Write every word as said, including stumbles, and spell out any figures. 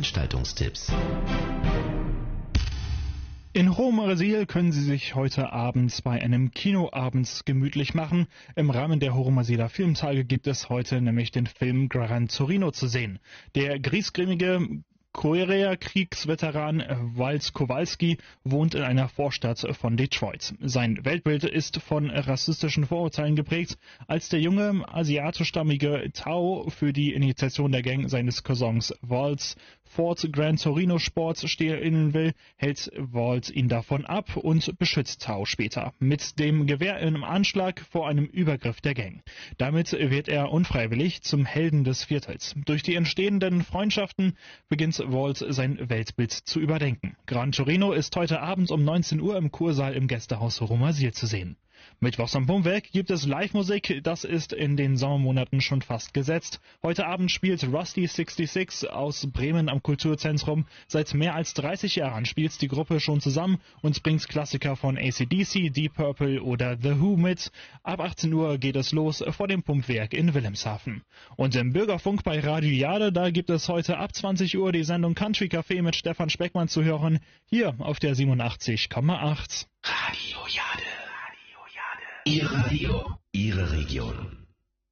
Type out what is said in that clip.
Veranstaltungstipps. In Horumersiel können Sie sich heute Abend bei einem Kinoabend gemütlich machen. Im Rahmen der Horumersieler Filmtage gibt es heute nämlich den Film Gran Torino zu sehen. Der griesgrämige Korea-Kriegsveteran Wals Kowalski wohnt in einer Vorstadt von Detroit. Sein Weltbild ist von rassistischen Vorurteilen geprägt. Als der junge asiatischstammige Tao für die Initiation der Gang seines Cousins Wals Ford Gran Torino Sport stehlen will, hält Walt ihn davon ab und beschützt Tao später mit dem Gewehr im Anschlag vor einem Übergriff der Gang. Damit wird er unfreiwillig zum Helden des Viertels. Durch die entstehenden Freundschaften beginnt Walt sein Weltbild zu überdenken. Gran Torino ist heute Abend um neunzehn Uhr im Kursaal im Gästehaus Horumersiel zu sehen. Mittwochs am Pumpwerk gibt es Live-Musik, das ist in den Sommermonaten schon fast gesetzt. Heute Abend spielt Rusty sechsundsechzig aus Bremen am Kulturzentrum. Seit mehr als dreißig Jahren spielt die Gruppe schon zusammen und bringt Klassiker von A C D C, Deep Purple oder The Who mit. Ab achtzehn Uhr geht es los vor dem Pumpwerk in Wilhelmshaven. Und im Bürgerfunk bei Radio Jade, da gibt es heute ab zwanzig Uhr die Sendung Country Café mit Stefan Speckmann zu hören, hier auf der siebenundachtzig Komma acht. Radio Jade. Ihr Radio, Ihre Region.